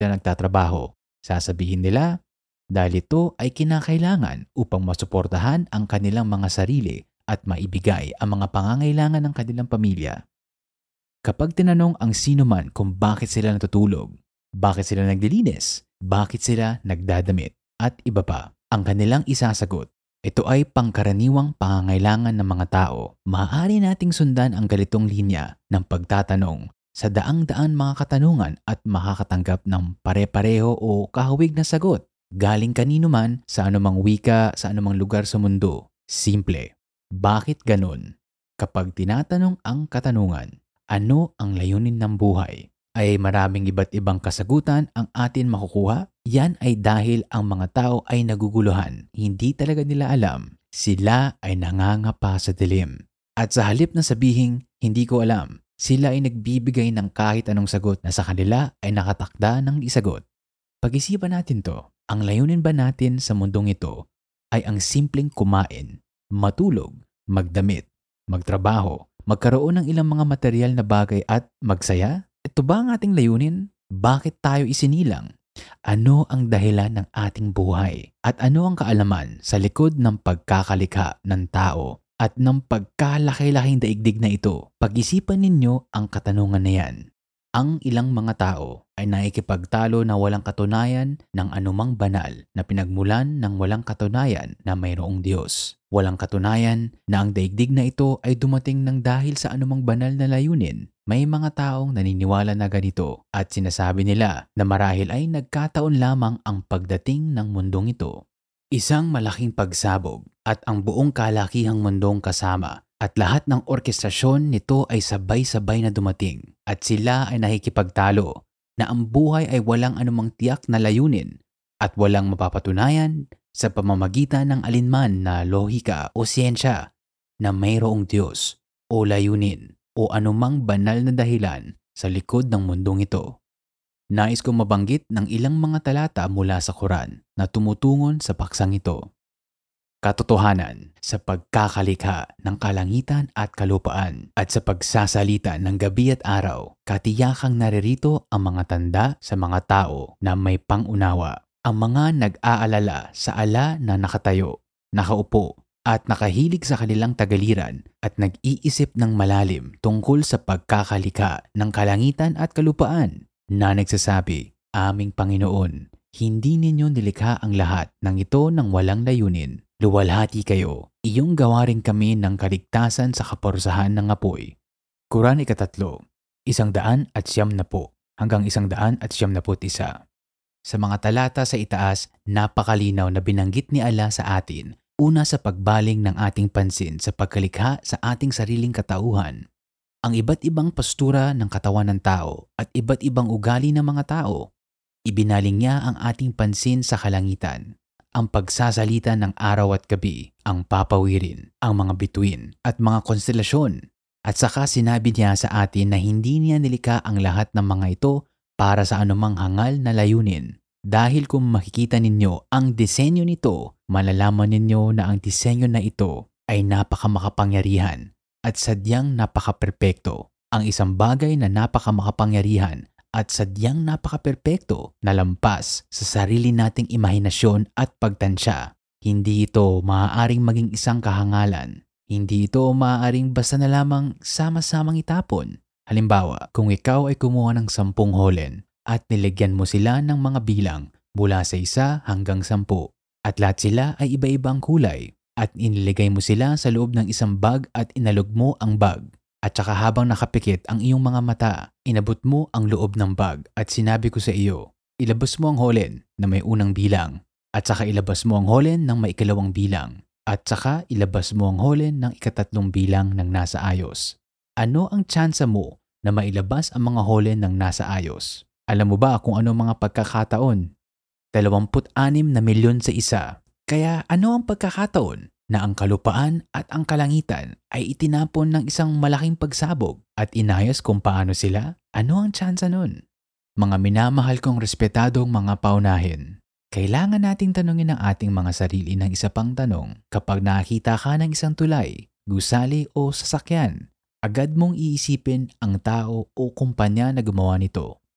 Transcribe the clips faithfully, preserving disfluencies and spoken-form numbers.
na nagtatrabaho. Sasabihin nila dahil ito ay kinakailangan upang masuportahan ang kanilang mga sarili at maibigay ang mga pangangailangan ng kanilang pamilya. Kapag tinanong ang sino man kung bakit sila natutulog, bakit sila naglilinis, bakit sila nagdadamit, at iba pa, ang kanilang isasagot, ito ay pangkaraniwang pangangailangan ng mga tao. Maaari nating sundan ang galitong linya ng pagtatanong sa daang-daan mga katanungan at makakatanggap ng pare-pareho o kahawig na sagot. Galing kanino man, sa anumang wika, sa anumang lugar sa mundo. Simple. Bakit ganun? Kapag tinatanong ang katanungan, ano ang layunin ng buhay? Ay maraming iba't ibang kasagutan ang atin makukuha? Yan ay dahil ang mga tao ay naguguluhan. Hindi talaga nila alam. Sila ay nangangapa sa dilim. At sa halip na sabihing, hindi ko alam, sila ay nagbibigay ng kahit anong sagot na sa kanila ay nakatakda ng isagot. Pag-isipan natin to, ang layunin ba natin sa mundong ito ay ang simpleng kumain, matulog, magdamit, magtrabaho, magkaroon ng ilang mga material na bagay at magsaya? Ito ba ang ating layunin? Bakit tayo isinilang? Ano ang dahilan ng ating buhay? At ano ang kaalaman sa likod ng pagkakalikha ng tao at ng pagkalaki-laking daigdig na ito? Pag-isipan ninyo ang katanungan na yan. Ang ilang mga tao ay naikipagtalo na walang katunayan ng anumang banal na pinagmulan ng walang katunayan na mayroong Diyos. Walang katunayan na ang daigdig na ito ay dumating ng dahil sa anumang banal na layunin. May mga taong naniniwala na ganito at sinasabi nila na marahil ay nagkataon lamang ang pagdating ng mundong ito. Isang malaking pagsabog at ang buong kalakihang mundong kasama at lahat ng orkestrasyon nito ay sabay-sabay na dumating at sila ay nakikipagtalo na ang buhay ay walang anumang tiyak na layunin at walang mapapatunayan sa pamamagitan ng alinman na lohika o siyensya na mayroong Diyos o layunin o anumang banal na dahilan sa likod ng mundong ito. Nais kong mabanggit ng ilang mga talata mula sa Quran na tumutungon sa paksang ito. Katotohanan sa pagkakalikha ng kalangitan at kalupaan at sa pagsasalita ng gabi at araw, katiyakang naririto ang mga tanda sa mga tao na may pangunawa. Ang mga nag-aalala sa ala na nakatayo, nakaupo, at nakahilig sa kanilang tagaliran at nag-iisip ng malalim tungkol sa pagkakalikha ng kalangitan at kalupaan na nagsasabi, Aming Panginoon, hindi ninyo nilikha ang lahat ng ito ng walang layunin. Luwalhati kayo, iyong gawa rin kami ng kaligtasan sa kaporsahan ng apoy. Quran ikatatlo, isang daan at siyam na po hanggang isang daan at siyam na put isa. Sa mga talata sa itaas, napakalinaw na binanggit ni Allah sa atin, una sa pagbaling ng ating pansin sa pagkalikha sa ating sariling katauhan. Ang iba't ibang postura ng katawan ng tao at iba't ibang ugali ng mga tao. Ibinaling niya ang ating pansin sa kalangitan. Ang pagsasalita ng araw at gabi, ang papawirin, ang mga bituin at mga konstelasyon. At saka sinabi niya sa atin na hindi niya nilikha ang lahat ng mga ito para sa anumang hangal na layunin. Dahil kung makikita ninyo ang disenyo nito, malalaman ninyo na ang disenyo na ito ay napakamakapangyarihan at sadyang napakaperpekto. Ang isang bagay na napakamakapangyarihan at sadyang napaka-perpekto na lampas sa sarili nating imahinasyon at pagtansya. Hindi ito maaaring maging isang kahangalan. Hindi ito maaaring basta na lamang sama-samang itapon. Halimbawa, kung ikaw ay kumuha ng sampung holen at nilagyan mo sila ng mga bilang mula sa isa hanggang sampu at lahat sila ay iba-ibang kulay at iniligay mo sila sa loob ng isang bag at inalog mo ang bag. At saka habang nakapikit ang iyong mga mata, inabot mo ang loob ng bag at sinabi ko sa iyo, ilabas mo ang holen na may unang bilang at saka ilabas mo ang holen ng may ikalawang bilang at saka ilabas mo ang holen ng ikatatlong bilang ng nasa ayos. Ano ang tsansa mo na mailabas ang mga holen ng nasa ayos? Alam mo ba kung ano mga pagkakataon? Dalawamput anim na milyon sa isa. Kaya ano ang pagkakataon na ang kalupaan at ang kalangitan ay itinapon ng isang malaking pagsabog at inayos kung paano sila? Ano ang tsansa nun? Mga minamahal kong respetadong mga paunahin, kailangan nating tanungin ang ating mga sarili ng isa pang tanong. Kapag nakakita ka ng isang tulay, gusali o sasakyan, agad mong iisipin ang tao o kumpanya na gumawa nito.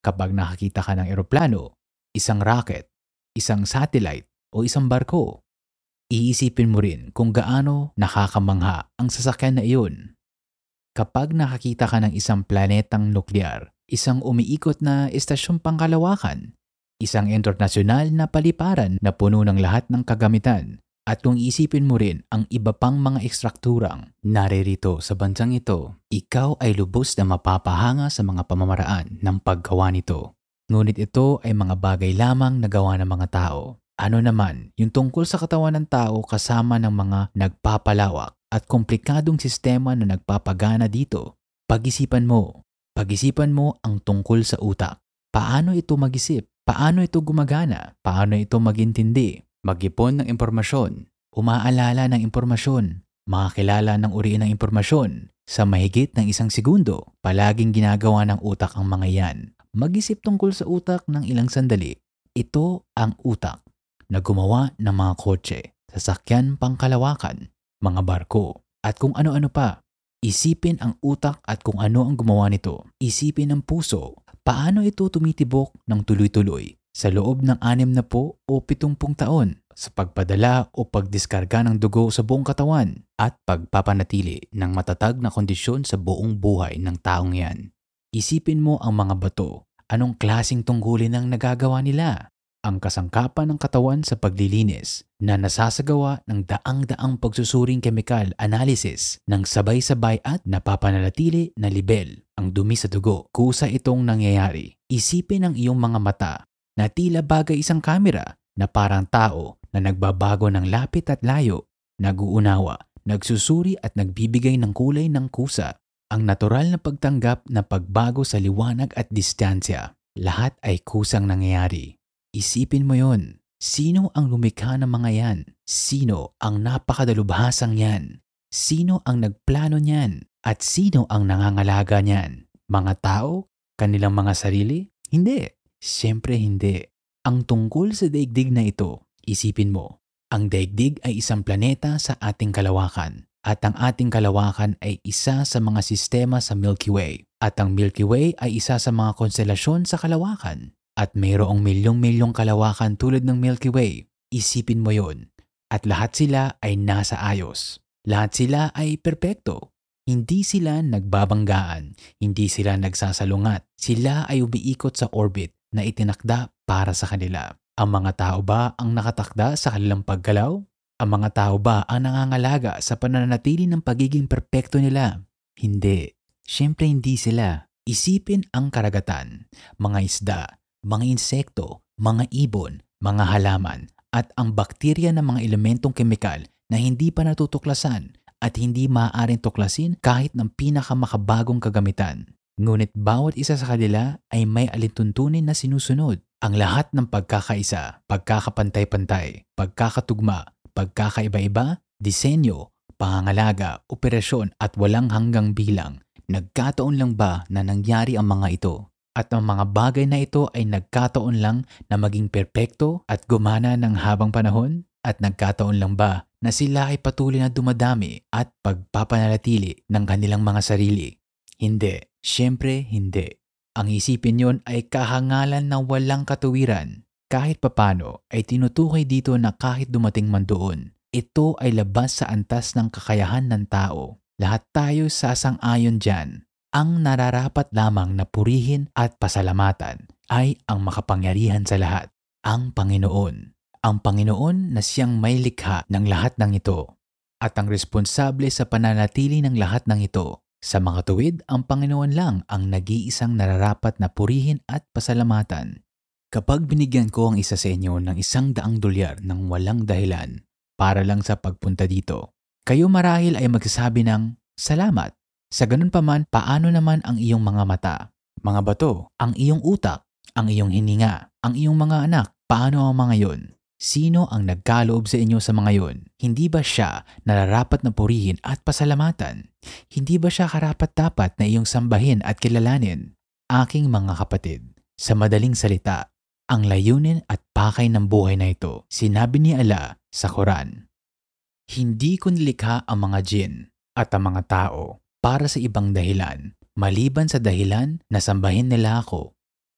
Kapag nakakita ka ng eroplano, isang rocket, isang satellite o isang barko, iisipin mo rin kung gaano nakakamangha ang sasakyan na iyon. Kapag nakakita ka ng isang planetang nuklear, isang umiikot na estasyong pangkalawakan, isang internasyonal na paliparan na puno ng lahat ng kagamitan, at kung isipin mo rin ang iba pang mga ekstrukturang naririto sa bansang ito, ikaw ay lubos na mapapahanga sa mga pamamaraan ng paggawa nito. Ngunit ito ay mga bagay lamang na gawa ng mga tao. Ano naman yung tungkol sa katawan ng tao kasama ng mga nagpapalawak at komplikadong sistema na nagpapagana dito? Pag-isipan mo. Pag-isipan mo ang tungkol sa utak. Paano ito mag-isip? Paano ito gumagana? Paano ito magintindi? Mag-ipon ng impormasyon, umaalala ng impormasyon, makakilala ng uri ng impormasyon sa mahigit ng isang segundo. Palaging ginagawa ng utak ang mga yan. Mag-isip tungkol sa utak ng ilang sandali. Ito ang utak na gumawa ng mga kotse, sasakyan pangkalawakan, mga barko, at kung ano-ano pa. Isipin ang utak at kung ano ang gumawa nito. Isipin ang puso. Paano ito tumitibok ng tuloy-tuloy sa loob ng anim na po o pitungpung taon sa pagpadala o pagdiskarga ng dugo sa buong katawan at pagpapanatili ng matatag na kondisyon sa buong buhay ng taong yan. Isipin mo ang mga bato. Anong klaseng tungkulin ang nagagawa nila? Ang kasangkapan ng katawan sa paglilinis na nasasagawa ng daang-daang pagsusuring chemical analysis ng sabay-sabay at napapanatili na libel ang dumi sa dugo. Kusa itong nangyayari. Isipin ang iyong mga mata na tila bagay isang kamera na parang tao na nagbabago ng lapit at layo, nag-uunawa, nagsusuri at nagbibigay ng kulay ng kusa. Ang natural na pagtanggap na pagbago sa liwanag at distansya. Lahat ay kusang nangyayari. Isipin mo yon. Sino ang lumikha ng mga yan? Sino ang napakadalubhasang yan? Sino ang nagplano niyan? At sino ang nangangalaga niyan? Mga tao? Kanilang mga sarili? Hindi. Siyempre hindi. Ang tungkol sa daigdig na ito, isipin mo, ang daigdig ay isang planeta sa ating kalawakan at ang ating kalawakan ay isa sa mga sistema sa Milky Way at ang Milky Way ay isa sa mga konstelasyon sa kalawakan at mayroong milyong-milyong kalawakan tulad ng Milky Way. Isipin mo yon. At lahat sila ay nasa ayos. Lahat sila ay perpekto. Hindi sila nagbabanggaan, hindi sila nagsasalungat. Sila ay umiikot sa orbit na itinakda para sa kanila. Ang mga tao ba ang nakatakda sa kanilang paggalaw? Ang mga tao ba ang nangangalaga sa pananatili ng pagiging perpekto nila? Hindi. Siyempre hindi sila. Isipin ang karagatan, mga isda, mga insekto, mga ibon, mga halaman, at ang bakterya ng mga elementong kemikal na hindi pa natutuklasan at hindi maaaring tuklasin kahit ng pinakamakabagong kagamitan. Ngunit bawat isa sa kanila ay may alintuntunin na sinusunod. Ang lahat ng pagkakaisa, pagkakapantay-pantay, pagkakatugma, pagkakaiba-iba, disenyo, pangangalaga, operasyon at walang hanggang bilang. Nagkataon lang ba na nangyari ang mga ito? At ang mga bagay na ito ay nagkataon lang na maging perpekto at gumana ng habang panahon? At nagkataon lang ba na sila ay patuloy na dumadami at pagpapanatili ng kanilang mga sarili? Hindi. Siyempre hindi. Ang isipin yon ay kahangalan na walang katuwiran. Kahit papano ay tinutukoy dito na kahit dumating man doon, ito ay labas sa antas ng kakayahan ng tao. Lahat tayo sasang-ayon dyan. Ang nararapat lamang na purihin at pasalamatan ay ang makapangyarihan sa lahat, ang Panginoon. Ang Panginoon na siyang may likha ng lahat ng ito at ang responsable sa pananatili ng lahat ng ito. Sa mga tuwid, ang Panginoon lang ang nag-iisang nararapat na purihin at pasalamatan. Kapag binigyan ko ang isa sa inyo ng isang daang dolyar ng walang dahilan para lang sa pagpunta dito, kayo marahil ay magsasabi ng salamat. Sa ganun pa man, paano naman ang iyong mga mata, mga bato, ang iyong utak, ang iyong hininga, ang iyong mga anak, paano ang mga yon? Sino ang nagkaloob sa inyo sa mga yon? Hindi ba siya nararapat na purihin at pasalamatan? Hindi ba siya karapat-dapat na iyong sambahin at kilalanin? Aking mga kapatid, sa madaling salita, ang layunin at pakay ng buhay na ito, sinabi ni Allah sa Quran. Hindi ko nilikha ang mga jin at ang mga tao para sa ibang dahilan, maliban sa dahilan na sambahin nila ako.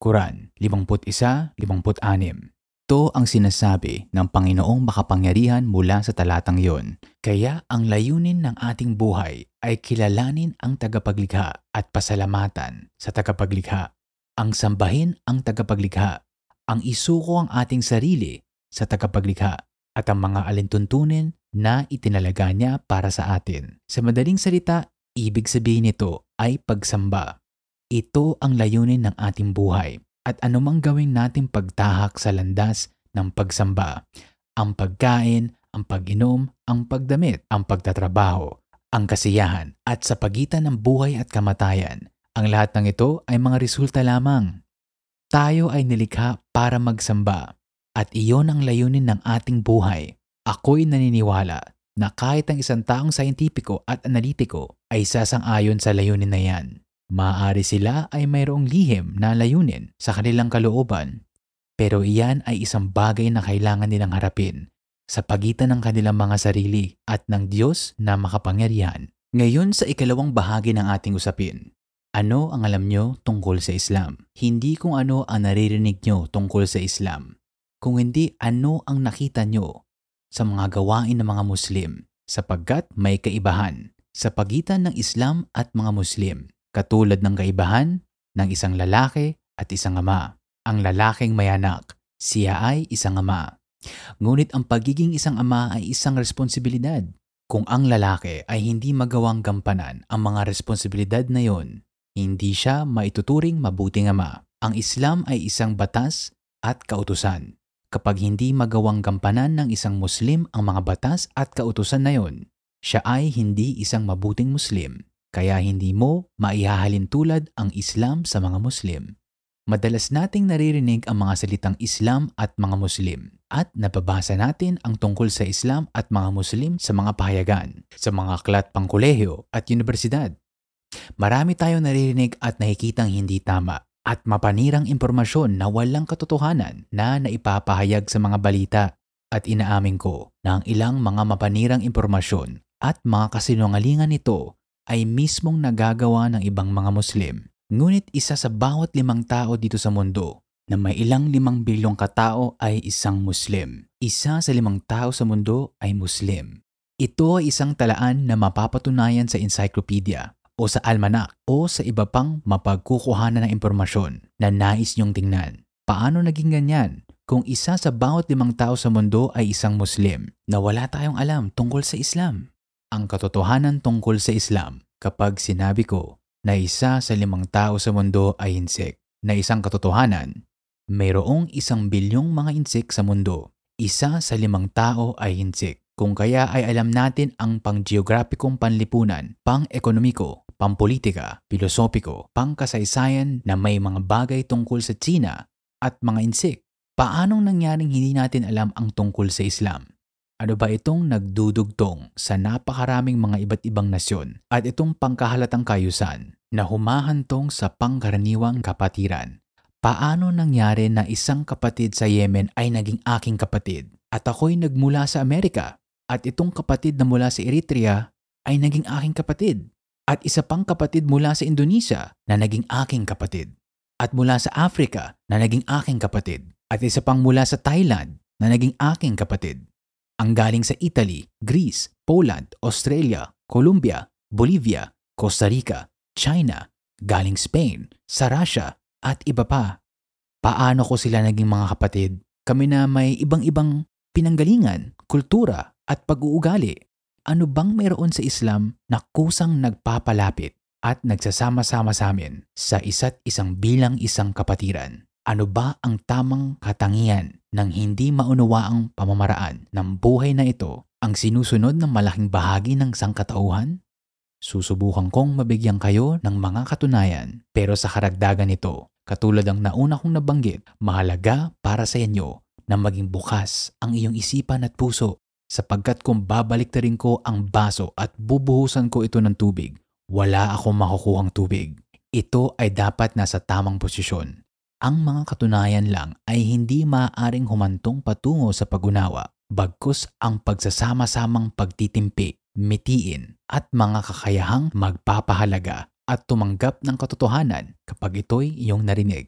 Quran limampu't isa limampu't anim. Ito ang sinasabi ng Panginoong makapangyarihan mula sa talatang iyon. Kaya ang layunin ng ating buhay ay kilalanin ang tagapaglikha at pasalamatan sa tagapaglikha. Ang sambahin ang tagapaglikha, ang isuko ang ating sarili sa tagapaglikha at ang mga alintuntunin na itinalaga niya para sa atin. Sa madaling salita, ibig sabihin nito ay pagsamba. Ito ang layunin ng ating buhay. At anumang gawin nating pagtahak sa landas ng pagsamba, ang pagkain, ang pag-inom, ang pagdamit, ang pagtatrabaho, ang kasiyahan, at sa pagitan ng buhay at kamatayan, ang lahat ng ito ay mga resulta lamang. Tayo ay nilikha para magsamba, at iyon ang layunin ng ating buhay. Ako'y naniniwala na kahit ang isang taong sayentipiko at analitiko ay sasang-ayon sa layunin na yan. Maaari sila ay mayroong lihim na layunin sa kanilang kalooban, pero iyan ay isang bagay na kailangan nilang harapin sa pagitan ng kanilang mga sarili at ng Diyos na makapangyarihan. Ngayon sa ikalawang bahagi ng ating usapin, ano ang alam nyo tungkol sa Islam? Hindi kung ano ang naririnig nyo tungkol sa Islam, kung hindi ano ang nakita nyo sa mga gawain ng mga Muslim, sapagkat may kaibahan sa pagitan ng Islam at mga Muslim. Katulad ng kaibahan ng isang lalaki at isang ama. Ang lalaking may anak, siya ay isang ama. Ngunit ang pagiging isang ama ay isang responsibilidad. Kung ang lalaki ay hindi magawang gampanan ang mga responsibilidad na yon, hindi siya maituturing mabuting ama. Ang Islam ay isang batas at kautusan. Kapag hindi magawang gampanan ng isang Muslim ang mga batas at kautusan na yon, siya ay hindi isang mabuting Muslim. Kaya hindi mo maihahalin tulad ang Islam sa mga Muslim. Madalas nating naririnig ang mga salitang Islam at mga Muslim at nababasa natin ang tungkol sa Islam at mga Muslim sa mga pahayagan, sa mga aklat pangkolehiyo at universidad. Marami tayong naririnig at nakikitang hindi tama at mapanirang impormasyon na walang katotohanan na naipapahayag sa mga balita. At inaamin ko na ang ilang mga mapanirang impormasyon at mga kasinungalingan nito ay mismong nagagawa ng ibang mga Muslim. Ngunit isa sa bawat limang tao dito sa mundo na may ilang limang bilyong katao ay isang Muslim. Isa sa limang tao sa mundo ay Muslim. Ito ay isang talaan na mapapatunayan sa encyclopedia o sa almanac o sa iba pang mapagkukuhanan ng impormasyon na nais niyong tingnan. Paano naging ganyan? Kung isa sa bawat limang tao sa mundo ay isang Muslim na wala tayong alam tungkol sa Islam. Ang katotohanan tungkol sa Islam kapag sinabi ko na isa sa limang tao sa mundo ay insik, na isang katotohanan, mayroong isang bilyong mga insik sa mundo. Isa sa limang tao ay insik. Kung kaya ay alam natin ang pang-geograpikong panlipunan, pang-ekonomiko, pampolitika, filosopiko, pangkasaysayan na may mga bagay tungkol sa Tsina at mga insik. Paanong nangyaring hindi natin alam ang tungkol sa Islam? Ano ba itong nagdudugtong sa napakaraming mga iba't ibang nasyon at itong pangkahalatang kayusan na humahantong sa pangkaraniwang kapatiran? Paano nangyari na isang kapatid sa Yemen ay naging aking kapatid at ako'y nagmula sa Amerika at itong kapatid na mula sa Eritrea ay naging aking kapatid at isa pang kapatid mula sa Indonesia na naging aking kapatid at mula sa Africa na naging aking kapatid at isa pang mula sa Thailand na naging aking kapatid. Ang galing sa Italy, Greece, Poland, Australia, Colombia, Bolivia, Costa Rica, China, galing Spain, sa Russia, at iba pa. Paano ko sila naging mga kapatid? Kami na may ibang-ibang pinanggalingan, kultura, at pag-uugali. Ano bang mayroon sa Islam na kusang nagpapalapit at nagsasama-sama sa amin sa isa't isang bilang isang kapatiran? Ano ba ang tamang katangian ng hindi maunawaang pamamaraan ng buhay na ito ang sinusunod ng malaking bahagi ng sangkatauhan? Susubukan kong mabigyan kayo ng mga katunayan, pero sa karagdagan nito, katulad ng nauna kong nabanggit, mahalaga para sa inyo na maging bukas ang iyong isipan at puso, sapagkat kung babaliktarin ko ang baso at bubuhusan ko ito ng tubig, wala akong makukuhang tubig. Ito ay dapat nasa tamang posisyon. Ang mga katunayan lang ay hindi maaaring humantong patungo sa pag-unawa, bagkus ang pagsasama-samang pagtitimpi, mitiin, at mga kakayahang magpapahalaga at tumanggap ng katotohanan kapag ito'y iyong narinig.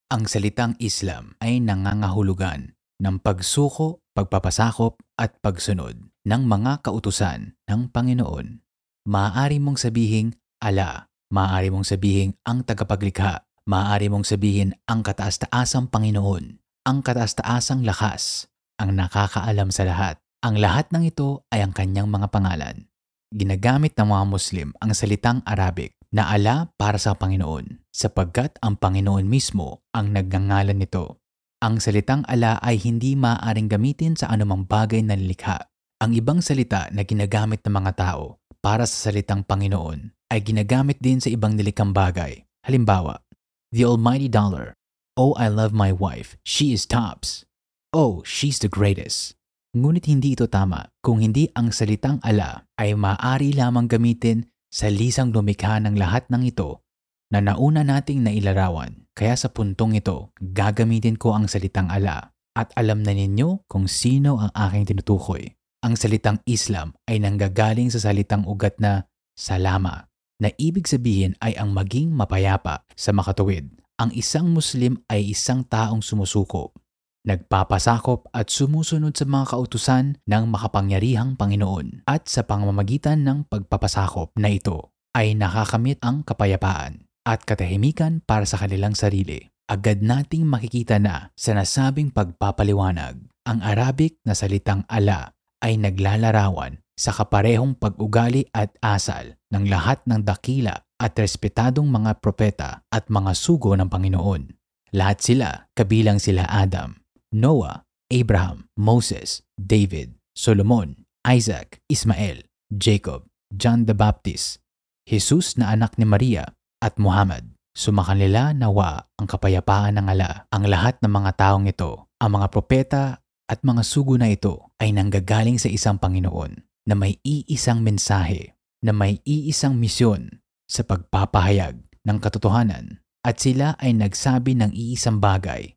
Ang salitang Islam ay nangangahulugan ng pagsuko, pagpapasakop at pagsunod ng mga kautusan ng Panginoon. Maaari mong sabihin Allah, maaari mong sabihin ang tagapaglikha, maaari mong sabihin ang kataas-taasang Panginoon, ang kataas-taasang lakas, ang nakakaalam sa lahat. Ang lahat ng ito ay ang kanyang mga pangalan. Ginagamit ng mga Muslim ang salitang Arabic na Allah para sa Panginoon, sapagkat ang Panginoon mismo ang nagngangalan nito. Ang salitang Allah ay hindi maaaring gamitin sa anumang bagay na nilikha. Ang ibang salita na ginagamit ng mga tao para sa salitang Panginoon ay ginagamit din sa ibang nilikhang bagay. Halimbawa, the almighty dollar. Oh, I love my wife. She is tops. Oh, she's the greatest. Ngunit hindi ito tama kung hindi ang salitang Allah ay maaari lamang gamitin sa lisang lumikha ng lahat ng ito na nauna nating nailarawan. Kaya sa puntong ito, gagamitin ko ang salitang Allah at alam na ninyo kung sino ang aking tinutukoy. Ang salitang Islam ay nanggagaling sa salitang ugat na salama, na ibig sabihin ay ang maging mapayapa sa makatuwid. Ang isang Muslim ay isang taong sumusuko, nagpapasakop at sumusunod sa mga kautusan ng makapangyarihang Panginoon, at sa pamamagitan ng pagpapasakop na ito ay nakakamit ang kapayapaan at katahimikan para sa kanilang sarili. Agad nating makikita na sa nasabing pagpapaliwanag, ang Arabic na salitang Allah ay naglalarawan sa kaparehong pag-ugali at asal ng lahat ng dakila at respetadong mga propeta at mga sugo ng Panginoon. Lahat sila, kabilang sila Adam, Noah, Abraham, Moses, David, Solomon, Isaac, Ismael, Jacob, John the Baptist, Jesus na anak ni Maria, at Muhammad. Sumakanila nawa ang kapayapaan ng Allah. Ang lahat ng mga taong ito, ang mga propeta at mga sugo na ito ay nanggagaling sa isang Panginoon na may iisang mensahe, na may iisang misyon sa pagpapahayag ng katotohanan, at sila ay nagsabi ng iisang bagay.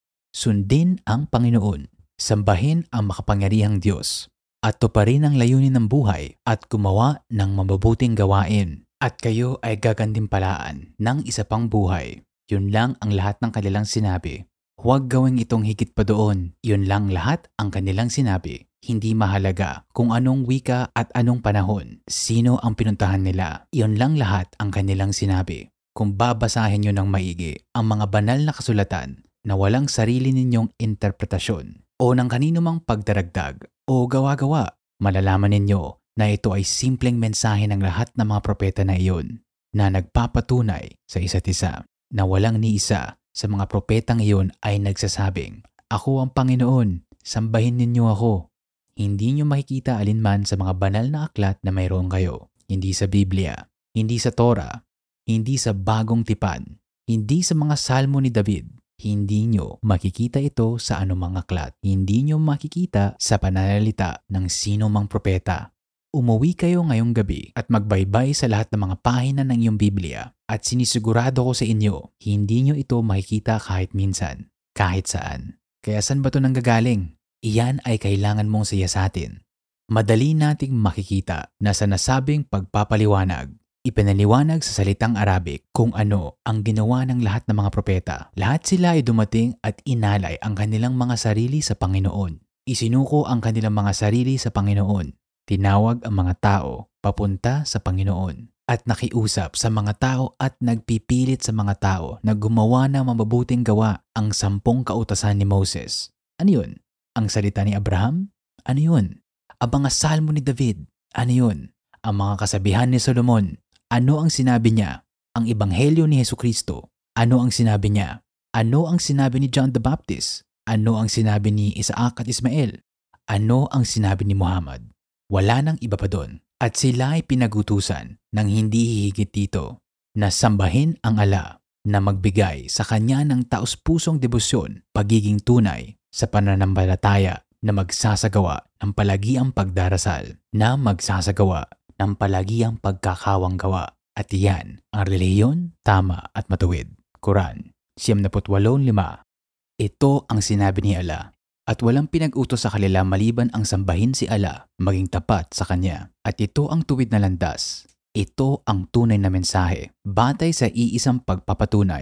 Sundin ang Panginoon, sambahin ang makapangyarihang Diyos, at tuparin ang layunin ng buhay at gumawa ng mabubuting gawain. At kayo ay gagantimpalaan ng isa pang buhay. Yun lang ang lahat ng kanilang sinabi. Huwag gawing itong higit pa doon. Yun lang lahat ang kanilang sinabi. Hindi mahalaga kung anong wika at anong panahon, sino ang pinuntahan nila. Yun lang lahat ang kanilang sinabi. Kung babasahin nyo ng maigi ang mga banal na kasulatan na walang sarili ninyong interpretasyon o ng kanino mang pagdaragdag o gawa-gawa, malalaman ninyo na ito ay simpleng mensahe ng lahat ng mga propeta na iyon na nagpapatunay sa isa't isa, na walang ni isa sa mga propetang iyon ay nagsasabing, "Ako ang Panginoon, sambahin ninyo ako." Hindi nyo makikita alinman sa mga banal na aklat na mayroon kayo. Hindi sa Biblia, hindi sa Torah, hindi sa Bagong Tipan, hindi sa mga salmo ni David. Hindi nyo makikita ito sa anumang aklat. Hindi nyo makikita sa pananalita ng sino mang propeta. Umuwi kayo ngayong gabi at magbaybay sa lahat ng mga pahina ng iyong Biblia at sinisigurado ko sa inyo, hindi nyo ito makikita kahit minsan, kahit saan. Kaya saan ba ito nanggagaling? Iyan ay kailangan mong siyasatin. Madali nating makikita na sa nasabing pagpapaliwanag, ipinaliwanag sa salitang Arabic kung ano ang ginawa ng lahat ng mga propeta. Lahat sila ay dumating at inalay ang kanilang mga sarili sa Panginoon. Isinuko ang kanilang mga sarili sa Panginoon. Tinawag ang mga tao papunta sa Panginoon at nakiusap sa mga tao at nagpipilit sa mga tao na gumawa ng mabubuting gawa ang sampung kautasan ni Moses. Ano yun? Ang salita ni Abraham? Ano yun? Ang mga salmo ni David? Ano yun? Ang mga kasabihan ni Solomon? Ano ang sinabi niya? Ang ebanghelyo ni Hesukristo? Ano ang sinabi niya? Ano ang sinabi ni John the Baptist? Ano ang sinabi ni Isaac at Ismael? Ano ang sinabi ni Muhammad? Wala nang iba pa doon. At sila ay pinagutusan ng hindi hihigit dito na sambahin ang Allah, na magbigay sa Kanya ng taos-pusong debosyon, pagiging tunay sa pananampalataya, na magsasagawa ng palagiang pagdarasal, na magsasagawa ng palagiang pagkakawang gawa. At iyan ang relihiyon, tama at matuwid. Quran, siyam na putwalong lima. Ito ang sinabi ni Allah. At walang pinag-utos sa kanila maliban ang sambahin si Allah, maging tapat sa Kanya. At ito ang tuwid na landas. Ito ang tunay na mensahe, batay sa iisang pagpapatunay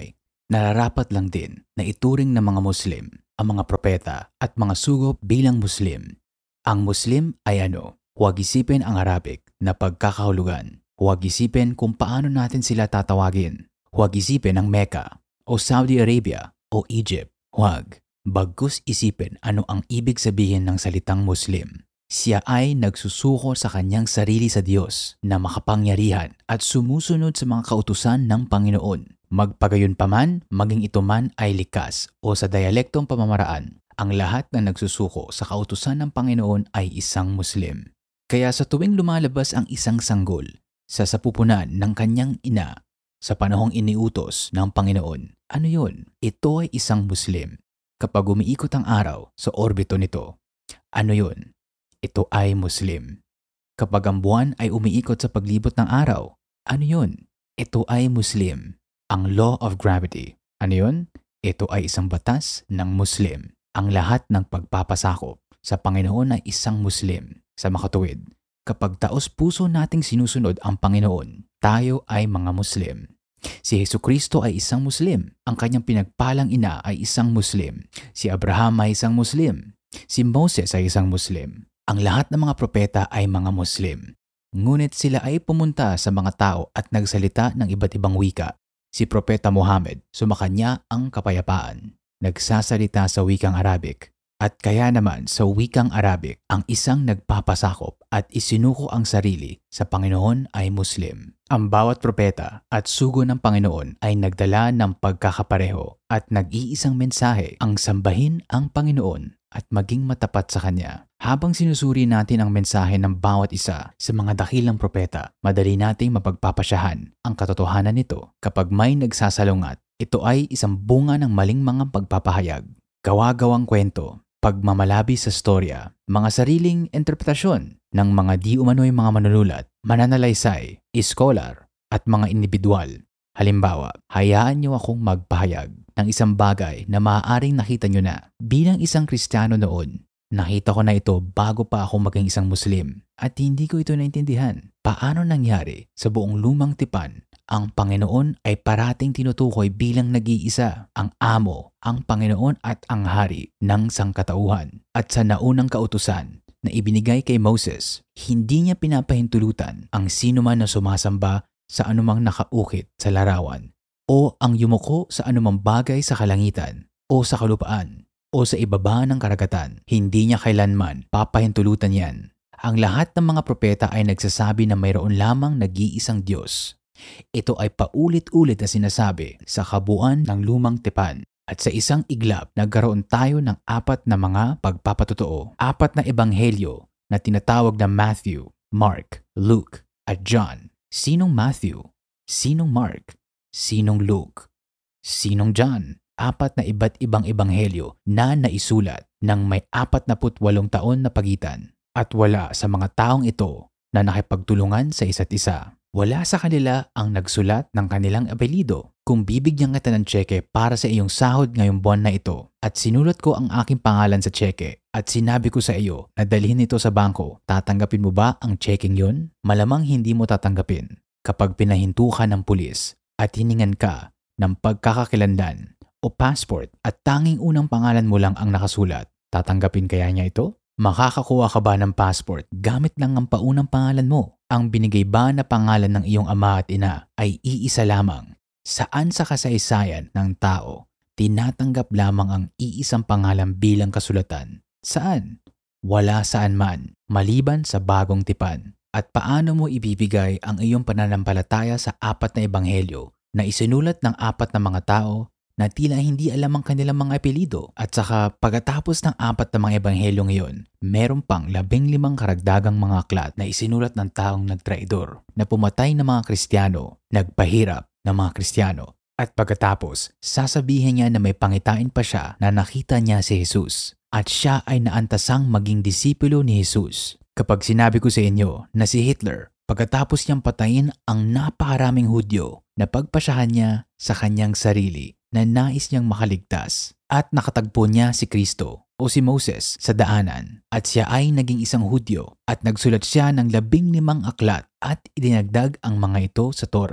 Nararapat lang din na ituring ng mga Muslim ang mga propeta at mga sugop bilang Muslim. Ang Muslim ay ano? Huwag isipin ang Arabic na pagkakahulugan. Huwag isipin kung paano natin sila tatawagin. Huwag isipin ang Mecca o Saudi Arabia o Egypt. Huwag. Bagkus isipin ano ang ibig sabihin ng salitang Muslim. Siya ay nagsusuko sa kanyang sarili sa Diyos na makapangyarihan at sumusunod sa mga kautusan ng Panginoon. Magpagayon pa man, maging ito man ay likas o sa dialektong pamamaraan, ang lahat na nagsusuko sa kautusan ng Panginoon ay isang Muslim. Kaya sa tuwing lumalabas ang isang sanggol sa sapupunan ng kanyang ina sa panahong iniutos ng Panginoon, ano yun? Ito ay isang Muslim. Kapag umiikot ang araw sa orbito nito, ano yun? Ito ay Muslim. Kapag ang buwan ay umiikot sa paglibot ng araw, ano yun? Ito ay Muslim. Ang law of gravity, ano yun? Ito ay isang batas ng Muslim. Ang lahat ng pagpapasakop sa Panginoon ay isang Muslim. Sa makatuwid, kapag taos puso nating sinusunod ang Panginoon, tayo ay mga Muslim. Si Hesukristo ay isang Muslim. Ang kanyang pinagpalang ina ay isang Muslim. Si Abraham ay isang Muslim. Si Moses ay isang Muslim. Ang lahat ng mga propeta ay mga Muslim. Ngunit sila ay pumunta sa mga tao at nagsalita ng iba't ibang wika. Si Propeta Muhammad, sumakanya ang kapayapaan. Nagsasalita sa wikang Arabic. At kaya naman sa wikang Arabic, ang isang nagpapasakop at isinuko ang sarili sa Panginoon ay Muslim. Ang bawat propeta at sugo ng Panginoon ay nagdala ng pagkakapareho at nag-iisang mensahe, ang sambahin ang Panginoon at maging matapat sa Kanya. Habang sinusuri natin ang mensahe ng bawat isa sa mga dakilang propeta, madali nating mapagpapasyahan ang katotohanan nito. Kapag may nagsasalungat, ito ay isang bunga ng maling mga pagpapahayag, gawa-gawang kwento, pagmamalabi sa storya, mga sariling interpretasyon ng mga di umano'y mga manunulat, mananalaysay, iskolar, at mga individual. Halimbawa, hayaan niyo akong magpahayag ng isang bagay na maaaring nakita niyo na. Bilang isang Kristiyano noon, nakita ko na ito bago pa ako maging isang Muslim at hindi ko ito naintindihan. Paano nangyari sa buong lumang tipan? Ang Panginoon ay parating tinutukoy bilang nag-iisa, ang amo, ang Panginoon at ang hari ng sangkatauhan. At sa naunang kautusan na ibinigay kay Moses, hindi niya pinapahintulutan ang sinuman na sumasamba sa anumang nakaukit sa larawan o ang yumuko sa anumang bagay sa kalangitan o sa kalupaan o sa ibaba ng karagatan. Hindi niya kailanman papahintulutan yan. Ang lahat ng mga propeta ay nagsasabi na mayroon lamang nag-iisang Diyos. Ito ay paulit-ulit na sinasabi sa kabuuan ng lumang tipan. At sa isang iglap, nagkaroon tayo ng apat na mga pagpapatotoo. Apat na ebanghelyo na tinatawag na Matthew, Mark, Luke, at John. Sinong Matthew? Sinong Mark? Sinong Luke? Sinong John? Apat na iba't ibang ebanghelyo na naisulat ng may apat na putwalong taon na pagitan. At wala sa mga taong ito na nakipagtulungan sa isa't isa. Wala sa kanila ang nagsulat ng kanilang apelido. Kung bibigyan kita ng tseke para sa iyong sahod ngayong buwan na ito at sinulat ko ang aking pangalan sa tseke at sinabi ko sa iyo na dalhin ito sa bangko, tatanggapin mo ba ang tsekeng yun? Malamang hindi mo tatanggapin. Kapag pinahinto ka ng pulis at hiningan ka ng pagkakakilanlan o passport at tanging unang pangalan mo lang ang nakasulat, tatanggapin kaya niya ito? Makakakuha ka ba ng passport gamit lang ang paunang pangalan mo? Ang binigay ba na pangalan ng iyong ama at ina ay iisa lamang? Saan sa kasaysayan ng tao tinatanggap lamang ang iisang pangalan bilang kasulatan? Saan? Wala saan man, maliban sa bagong tipan. At paano mo ibibigay ang iyong pananampalataya sa apat na ebanghelyo na isinulat ng apat na mga tao na tila hindi alam ang kanilang mga apelido? At saka pagkatapos ng apat na mga ebanghelyo ngayon, meron pang labing limang karagdagang mga aklat na isinulat ng taong nagtraidor, na pumatay ng mga Kristiyano, nagpahirap ng mga Kristiyano. At pagkatapos, sasabihin niya na may pangitain pa siya na nakita niya si Jesus. At siya ay naantasang maging disipulo ni Jesus. Kapag sinabi ko sa inyo na si Hitler, pagkatapos niyang patayin ang napakaraming Hudyo, napagpasyahan niya sa kanyang sarili na nais niyang makaligtas at nakatagpo niya si Kristo o si Moses sa daanan at siya ay naging isang Hudyo at nagsulat siya ng labing limang aklat at idinagdag ang mga ito sa Torah.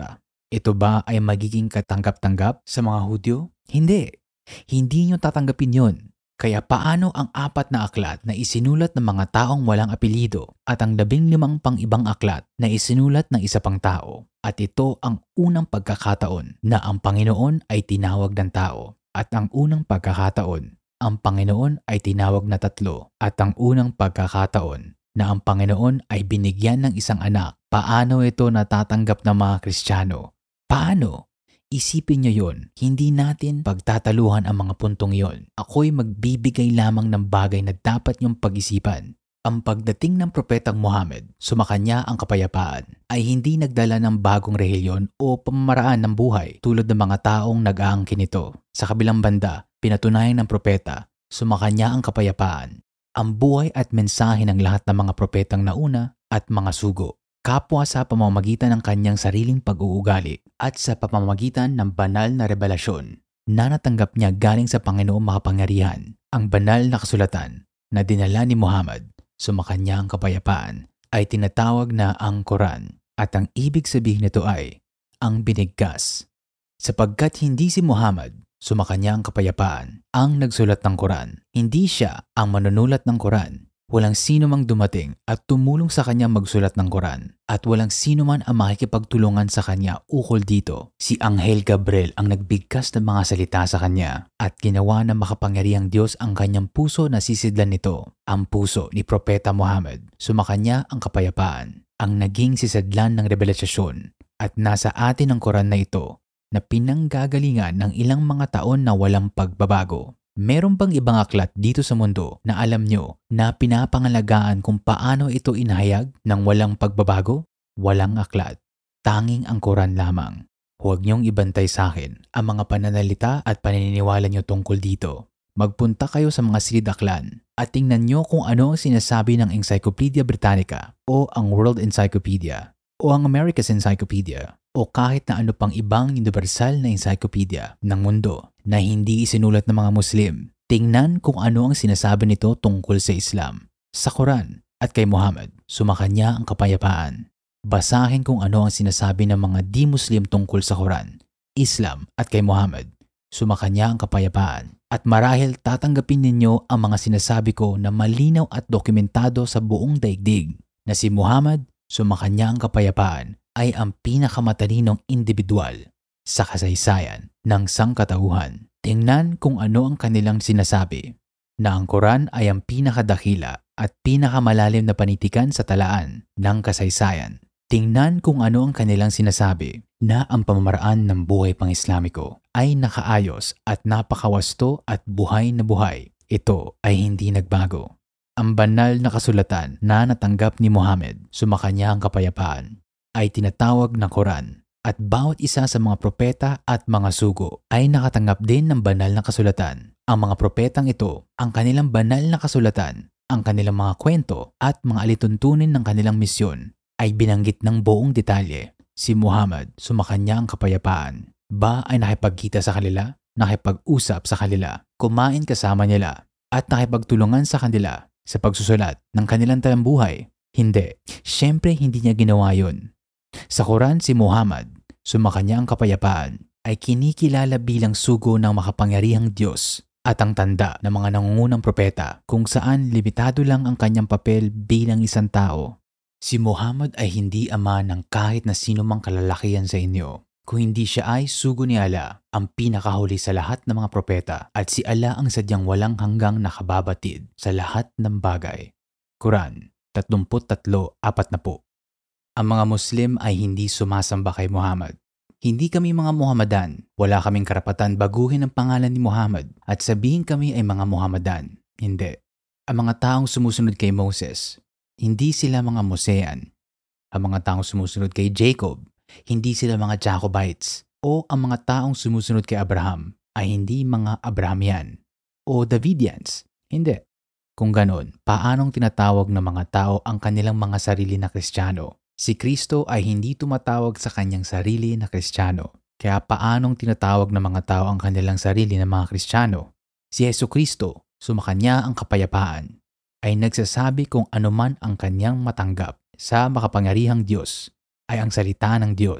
Ito ba ay magiging katanggap-tanggap sa mga Hudyo? Hindi. Hindi nyo tatanggapin yun. Kaya paano ang apat na aklat na isinulat ng mga taong walang apelido at ang labing limang pang ibang aklat na isinulat ng isa pang tao? At ito ang unang pagkakataon na ang Panginoon ay tinawag ng tao. At ang unang pagkakataon, ang Panginoon ay tinawag na tatlo. At ang unang pagkakataon na ang Panginoon ay binigyan ng isang anak. Paano ito natatanggap ng mga Kristiyano? Paano? Isipin nyo yun, hindi natin pagtataluhan ang mga puntong yon. Ako'y magbibigay lamang ng bagay na dapat nyong pag-isipan. Ang pagdating ng Propetang Muhammad, sumakanya ang kapayapaan, ay hindi nagdala ng bagong relihiyon o pamamaraan ng buhay tulad ng mga taong nag-aangkin nito. Sa kabilang banda, pinatunayan ng propeta, sumakanya ang kapayapaan, ang buhay at mensahe ng lahat ng mga propetang nauna at mga sugo. Kapwa sa pamamagitan ng kanyang sariling pag-uugali at sa pamamagitan ng banal na revelasyon na natanggap niya galing sa Panginoong makapangyarihan. Ang banal na kasulatan na dinala ni Muhammad, sumakanya ang kapayapaan, ay tinatawag na ang Quran at ang ibig sabihin nito ay ang binigkas. Sapagkat hindi si Muhammad, sumakanya ang kapayapaan, ang nagsulat ng Quran, hindi siya ang manunulat ng Quran. Walang sino mang dumating at tumulong sa kanya magsulat ng Quran at walang sino man ang makikipagtulungan sa kanya ukol dito. Si Anghel Gabriel ang nagbigkas ng mga salita sa kanya at ginawa ng makapangyarihang Diyos ang kanyang puso na sisidlan nito. Ang puso ni Propeta Muhammad, sumakanya ang kapayapaan, ang naging sisidlan ng revelasyon at nasa atin ang Quran na ito na pinanggagalingan ng ilang mga taon na walang pagbabago. Meron bang ibang aklat dito sa mundo na alam nyo na pinapangalagaan kung paano ito inahayag ng walang pagbabago? Walang aklat. Tanging ang Quran lamang. Huwag niyong ibantay sa akin ang mga pananalita at paniniwala nyo tungkol dito. Magpunta kayo sa mga silid-aklan at tingnan nyo kung ano ang sinasabi ng Encyclopedia Britannica o ang World Encyclopedia o ang America's Encyclopedia o kahit na ano pang ibang universal na encyclopedia ng mundo na hindi isinulat ng mga Muslim. Tingnan kung ano ang sinasabi nito tungkol sa Islam, sa Quran at kay Muhammad, sumakanya ang kapayapaan. Basahin kung ano ang sinasabi ng mga di-Muslim tungkol sa Quran, Islam at kay Muhammad, sumakanya ang kapayapaan. At marahil tatanggapin ninyo ang mga sinasabi ko na malinaw at dokumentado sa buong daigdig na si Muhammad, sumakanya ang kapayapaan, ay ang pinakamatalinong individual sa kasaysayan ng sangkatauhan. Tingnan kung ano ang kanilang sinasabi, na ang Quran ay ang pinakadakila at pinakamalalim na panitikan sa talaan ng kasaysayan. Tingnan kung ano ang kanilang sinasabi, na ang pamamaraan ng buhay pang-Islamiko ay nakaayos at napakawasto at buhay na buhay. Ito ay hindi nagbago. Ang banal na kasulatan na natanggap ni Muhammad, sumakanya ang kapayapaan, ay tinatawag na Quran at bawat isa sa mga propeta at mga sugo ay nakatanggap din ng banal na kasulatan. Ang mga propetang ito, ang kanilang banal na kasulatan, ang kanilang mga kwento at mga alituntunin ng kanilang misyon ay binanggit ng buong detalye. Si Muhammad, sumakanya ang kapayapaan, ba ay nakipagkita sa kanila, nakipag-usap sa kanila, kumain kasama nila at nakipagtulungan sa kanila sa pagsusulat ng kanilang talambuhay? Hindi. Siyempre hindi niya ginawa yun. Sa Quran, si Muhammad, sumakanya ang kapayapaan, ay kinikilala bilang sugo ng makapangyarihang Diyos at ang tanda ng mga nangungunang propeta kung saan limitado lang ang kanyang papel bilang isang tao. Si Muhammad ay hindi ama ng kahit na sino mang kalalakihan sa inyo, kung hindi siya ay sugo ni Allah, ang pinakahuli sa lahat ng mga propeta, at si Allah ang sadyang walang hanggang nakababatid sa lahat ng bagay. Quran thirty-three four po. Ang mga Muslim ay hindi sumasamba kay Muhammad. Hindi kami mga Muhammadan. Wala kaming karapatan baguhin ang pangalan ni Muhammad at sabihin kami ay mga Muhammadan. Hindi. Ang mga taong sumusunod kay Moses, hindi sila mga Mosean. Ang mga taong sumusunod kay Jacob, hindi sila mga Jacobites. O ang mga taong sumusunod kay Abraham ay hindi mga Abrahamian o Davidians. Hindi. Kung ganon, paanong tinatawag ng mga tao ang kanilang mga sarili na Kristiyano? Si Kristo ay hindi tumatawag sa kanyang sarili na Kristiyano. Kaya paanong tinatawag ng mga tao ang kanilang sarili na mga Kristiyano? Si Jesucristo, sumakanya ang kapayapaan, ay nagsasabi kung anuman ang kanyang matanggap sa makapangyarihang Diyos ay ang salita ng Diyos.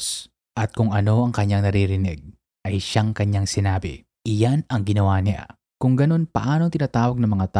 At kung ano ang kanyang naririnig, ay siyang kanyang sinabi. Iyan ang ginawa niya. Kung ganun, paano tinatawag ng mga tao